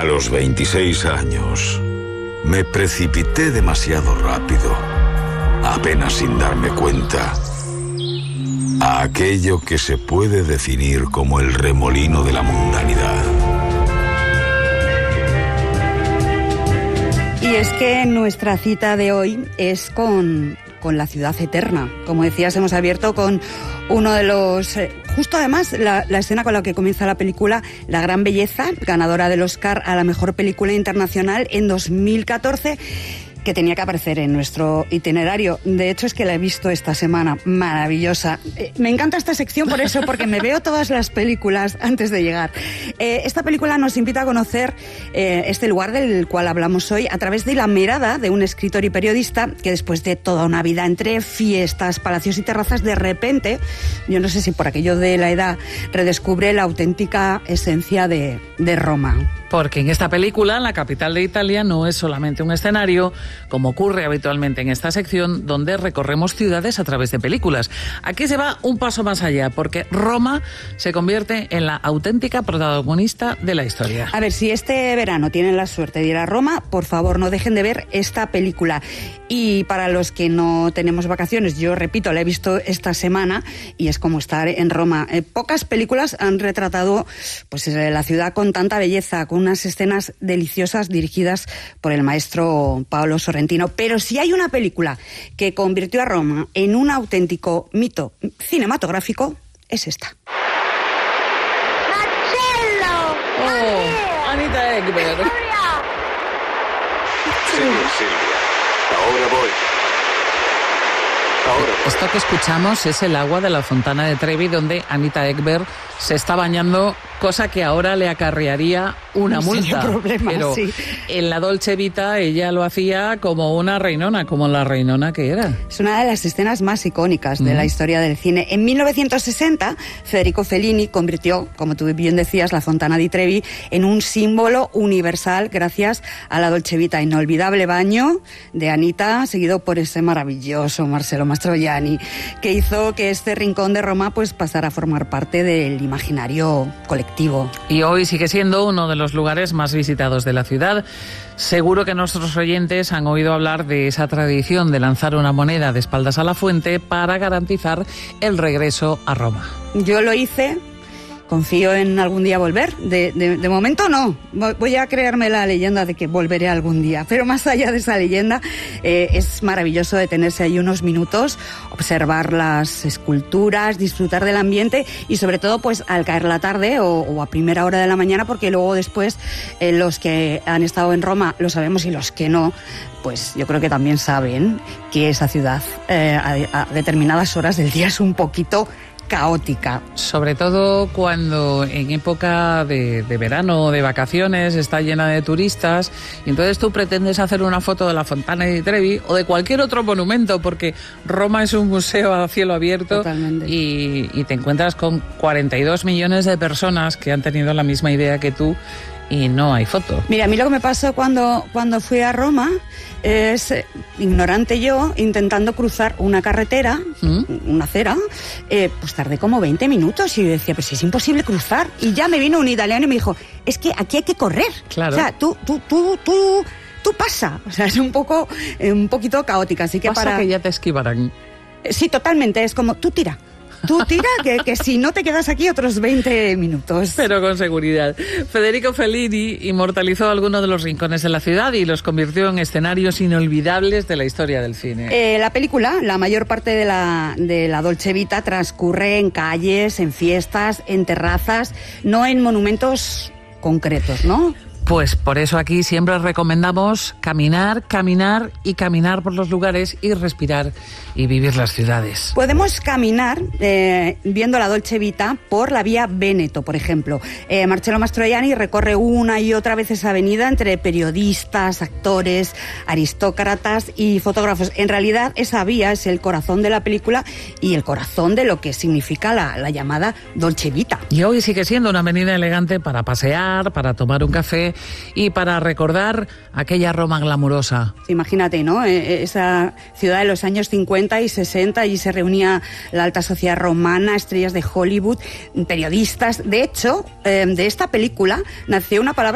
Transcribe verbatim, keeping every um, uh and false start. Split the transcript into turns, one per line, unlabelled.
los veintiséis años, me precipité demasiado rápido, apenas sin darme cuenta, a aquello que se puede definir como el remolino de la mundanidad.
Y es que nuestra cita de hoy es con, con la ciudad eterna. Como decías, hemos abierto con uno de los... Eh, justo además, la, la escena con la que comienza la película, La Gran Belleza, ganadora del Oscar a la mejor película internacional en dos mil catorce, que tenía que aparecer en nuestro itinerario. De hecho, es que la he visto esta semana, maravillosa. Eh, me encanta esta sección por eso, porque me veo todas las películas antes de llegar. Eh, esta película nos invita a conocer eh, este lugar del cual hablamos hoy a través de la mirada de un escritor y periodista que después de toda una vida entre fiestas, palacios y terrazas, de repente, yo no sé si por aquello de la edad, redescubre la auténtica esencia de, de Roma.
Porque en esta película, la capital de Italia no es solamente un escenario, como ocurre habitualmente en esta sección, donde recorremos ciudades a través de películas. Aquí se va un paso más allá, porque Roma se convierte en la auténtica protagonista de la historia.
A ver, si este verano tienen la suerte de ir a Roma, por favor, no dejen de ver esta película. Y para los que no tenemos vacaciones, yo repito, la he visto esta semana y es como estar en Roma. Eh, pocas películas han retratado pues la ciudad con tanta belleza, con unas escenas deliciosas dirigidas por el maestro Paolo Sorrentino. Pero si hay una película que convirtió a Roma en un auténtico mito cinematográfico, es esta.
¡Marcello!
Oh, Anita Ekberg.
Silvia, Silvia, ahora voy. Ahora voy.
Esto que escuchamos es el agua de la Fontana de Trevi, donde Anita Ekberg se está bañando, cosa que ahora le acarrearía una
No
multa.
problema,
pero
sí.
En la Dolce Vita ella lo hacía como una reinona, como la reinona que era.
Es una de las escenas más icónicas de
Mm.
la historia del cine. En mil novecientos sesenta, Federico Fellini convirtió, como tú bien decías, la Fontana di Trevi en un símbolo universal gracias a la Dolce Vita. Inolvidable baño de Anita, seguido por ese maravilloso Marcello Mastroianni, que hizo que este rincón de Roma pues pasara a formar parte del imaginario colectivo.
Y hoy sigue siendo uno de los lugares más visitados de la ciudad. Seguro que nuestros oyentes han oído hablar de esa tradición de lanzar una moneda de espaldas a la fuente para garantizar el regreso a Roma.
Yo lo hice, confío en algún día volver. De, de, de momento no, voy a crearme la leyenda de que volveré algún día. Pero más allá de esa leyenda, eh, es maravilloso detenerse ahí unos minutos, observar las esculturas, disfrutar del ambiente y sobre todo pues al caer la tarde o, o a primera hora de la mañana, porque luego después eh, los que han estado en Roma lo sabemos y los que no, pues yo creo que también saben que esa ciudad eh, a, a determinadas horas del día es un poquito caótica.
Sobre todo cuando en época de, de verano o de vacaciones está llena de turistas y entonces tú pretendes hacer una foto de la Fontana di Trevi o de cualquier otro monumento, porque Roma es un museo a cielo abierto.
Totalmente.
y, y te encuentras con cuarenta y dos millones de personas que han tenido la misma idea que tú y no hay foto.
Mira, a mí lo que me pasó cuando, cuando fui a Roma es, eh, ignorante yo, intentando cruzar una carretera,
¿Mm?
una acera, eh, pues tardé como veinte minutos y yo decía, pues es imposible cruzar. Y ya me vino un italiano y me dijo, es que aquí hay que correr.
Claro.
O sea, tú, tú, tú, tú, tú pasa. O sea, es un poco, eh, un poquito caótica. Así que
Pasa
para...
que ya te esquivarán.
Sí, totalmente. Es como, tú tira. Tú tira, que, que si no te quedas aquí otros veinte minutos.
Pero con seguridad. Federico Fellini inmortalizó algunos de los rincones de la ciudad y los convirtió en escenarios inolvidables de la historia del cine.
Eh, la película, la mayor parte de la, de la Dolce Vita transcurre en calles, en fiestas, en terrazas, no en monumentos concretos, ¿no?
Pues por eso aquí siempre recomendamos caminar, caminar y caminar por los lugares y respirar y vivir las ciudades.
Podemos caminar eh, viendo la Dolce Vita por la vía Véneto, por ejemplo. Eh, Marcello Mastroianni recorre una y otra vez esa avenida entre periodistas, actores, aristócratas y fotógrafos. En realidad esa vía es el corazón de la película y el corazón de lo que significa la, la llamada Dolce Vita.
Y hoy sigue siendo una avenida elegante para pasear, para tomar un café y para recordar aquella Roma glamurosa.
Imagínate, ¿no? Esa ciudad de los años cincuenta y sesenta, y se reunía la alta sociedad romana, estrellas de Hollywood, periodistas. De hecho, de esta película nació una palabra